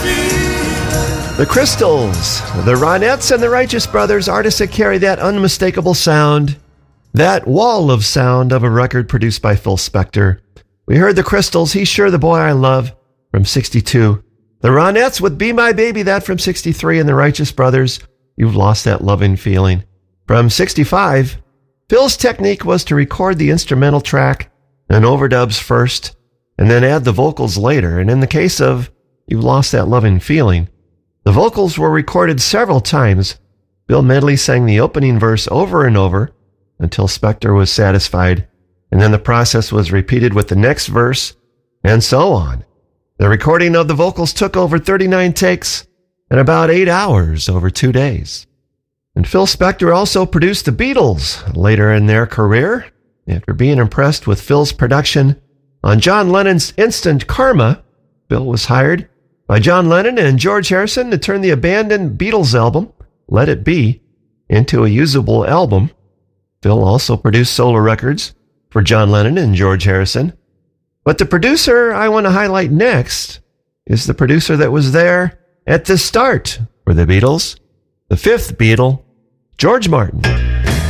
The Crystals, the Ronettes, and the Righteous Brothers, artists that carry that unmistakable sound, that wall of sound of a record produced by Phil Spector. We heard the Crystals, He's Sure the Boy I Love, from 62. The Ronettes with Be My Baby, that from 63. And the Righteous Brothers, You've Lost That Loving Feeling, from 65. Phil's technique was to record the instrumental track and overdubs first, and then add the vocals later. And in the case of You've Lost That Loving Feeling, the vocals were recorded several times. Bill Medley sang the opening verse over and over until Spector was satisfied, and then the process was repeated with the next verse, and so on. The recording of the vocals took over 39 takes and about 8 hours over 2 days. And Phil Spector also produced the Beatles later in their career. After being impressed with Phil's production on John Lennon's Instant Karma, Bill was hired by John Lennon and George Harrison to turn the abandoned Beatles album, Let It Be, into a usable album. Phil also produced solo records for John Lennon and George Harrison. But the producer I want to highlight next is the producer that was there at the start for the Beatles, the fifth Beatle, George Martin.